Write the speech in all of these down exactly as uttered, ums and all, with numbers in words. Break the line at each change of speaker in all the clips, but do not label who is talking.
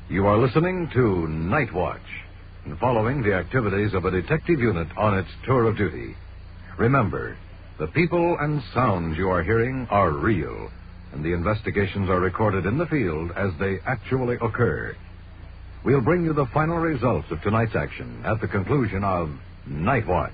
You are listening to Night Watch and following the activities of a detective unit on its tour of duty. Remember, the people and sounds you are hearing are real, and the investigations are recorded in the field as they actually occur. We'll bring you the final results of tonight's action at the conclusion of Night Watch.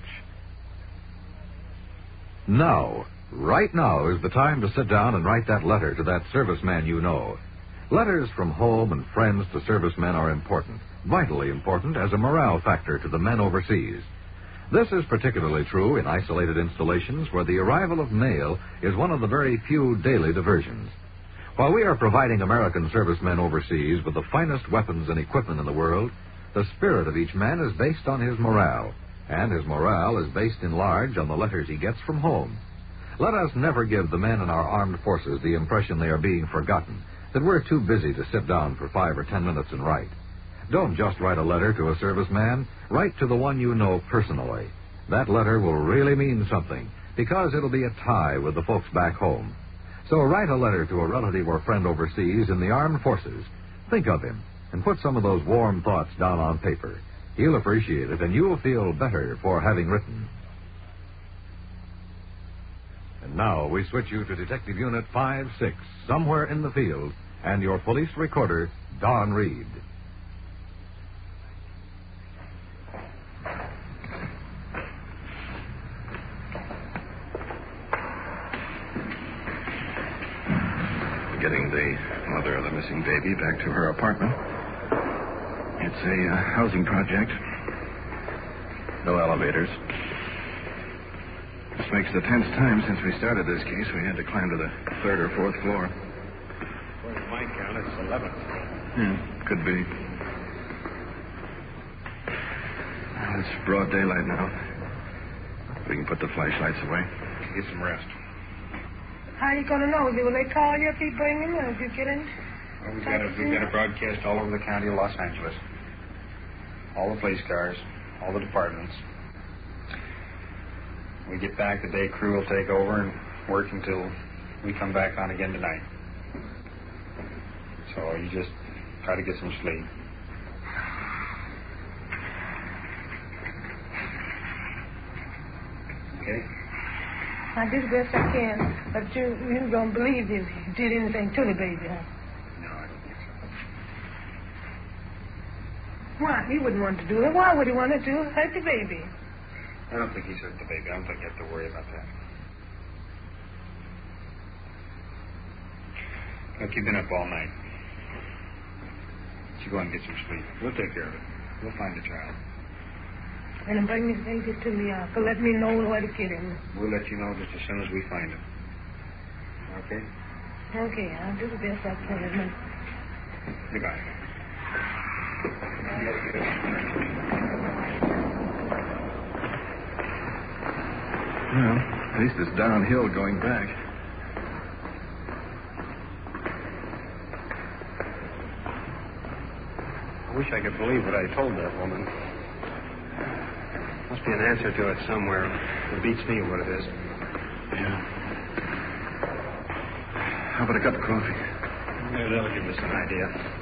Now, right now is the time to sit down and write that letter to that serviceman you know. Letters from home and friends to servicemen are important, vitally important as a morale factor to the men overseas. This is particularly true in isolated installations where the arrival of mail is one of the very few daily diversions. While we are providing American servicemen overseas with the finest weapons and equipment in the world, the spirit of each man is based on his morale, and his morale is based in large on the letters he gets from home. Let us never give the men in our armed forces the impression they are being forgotten, that we're too busy to sit down for five or ten minutes and write. Don't just write a letter to a serviceman. Write to the one you know personally. That letter will really mean something, because it'll be a tie with the folks back home. So write a letter to a relative or friend overseas in the armed forces. Think of him, and put some of those warm thoughts down on paper. He'll appreciate it, and you'll feel better for having written. And now we switch you to Detective Unit five six, somewhere in the field, and your police recorder, Don Reed.
Getting the mother of the missing baby back to her apartment. It's a uh, housing project. No elevators. This makes the tenth time since we started this case we had to climb to the third or fourth floor.
According to my count, it's eleventh.
Yeah, could be. Well, it's broad daylight now. We can put the flashlights away.
Get some rest.
How are you going to know? Will they call you if you bring them, or if you get in?
Well, we've got a, we've got a broadcast all over the county of Los Angeles. All the police cars, all the departments. We get back, the day crew will take over and work until we come back on again tonight. So you just try to get some sleep. Okay?
I do the best I can, but you you don't believe you did anything to the baby, huh?
No, I don't think so.
Why? He wouldn't want to do it. Why would he want to do it? Hurt the baby.
I don't think he's hurt the baby. I don't think you have to worry about that. Look, you've been up all night. You go and get some sleep. We'll take care of it. We'll find the child.
And then bring this baby to me, uh, to let me know where to get him.
We'll let you know just as soon as we find him. Okay?
Okay, I'll do the best I can.
Goodbye.
Well, at least it's downhill going back.
I wish I could believe what I told that woman. Must be an answer to it somewhere. It beats me what it is.
Yeah. How about a cup of coffee?
Maybe that'll give us an idea.